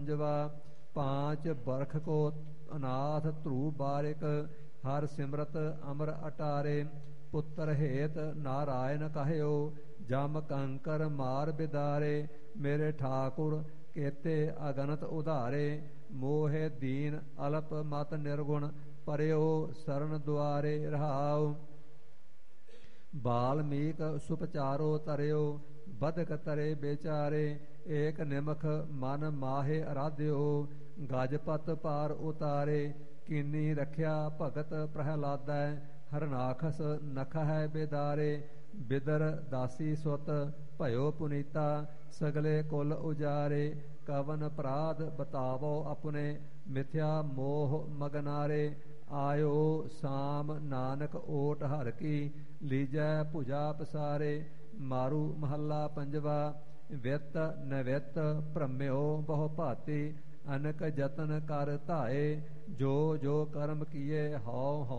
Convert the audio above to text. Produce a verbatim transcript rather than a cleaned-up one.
ਪੰਜਵਾ ਪਾਂਚ ਬਰਖ ਕੋ ਅਨਾਥ ਧਰੂ ਬਾਰਿਕ ਹਰ ਸਿਮਰਤ ਅਮਰ ਅਟਾਰੇ ਪੁੱਤਰ ਹੇਤ ਨਾਰਾਇਣ ਕਹਿਓ ਜਮ ਕੰਕਰ ਮਾਰ ਬਿਦਾਰੇ ਮੇਰੇ ਠਾਕੁਰ ਕੇਤੇ ਅਗਨਤ ਉਧਾਰੇ ਮੋਹਿ ਦੀਨ ਅਲਪ ਮਤ ਨਿਰਗੁਣ ਪਰਿਓ ਸਰਨ ਦੁਆਰੇ ਰਹਾਉ ਬਾਲਮੀਕ ਸੁਪਚਾਰੋ ਤਰਿਓ ਬਦਕ ਤਰੇ ਬੇਚਾਰੇ ਏਕ ਨਿਮਖ ਮਨ ਮਾਹੇ ਅਰਾਧਿਓ ਗਜਪਤ ਪਾਰ ਉਤਾਰੇ ਕੀਨੀ ਰਖਿਆ ਭਗਤ ਪ੍ਰਹਿਲਾਦੈ ਹਰਨਾਖਸ ਨਖ ਹੈ ਬੇਦਾਰੇ ਬਿਦਰ ਦਾਸੀ ਸੁਤ ਭਇਓ ਪੁਨੀਤਾ ਸਗਲੇ ਕੁਲ ਉਜਾਰੇ ਕਵਨ ਅਪਰਾਧ ਬਤਾਵੋ ਆਪਣੇ ਮਿਥਿਆ ਮੋਹ ਮਗਨਾਰੇ ਆਇਓ ਸਾਮ ਨਾਨਕ ਓਟ ਹਰ ਕੀ ਲੀਜੈ ਭੁਜਾ ਪਸਾਰੇ ਮਾਰੂ ਮਹੱਲਾ ਪੰਜਵਾ ਵਿਤ ਨਵਿਤ ਭ੍ਰਮਿਓ ਬਹੁ ਭਾਤੀ ਅਨਕ ਜਤਨ ਕਰ ਧਾਏ ਜੋ ਜੋ ਕਰਮ ਕੀਏ ਹਉ ਹਉ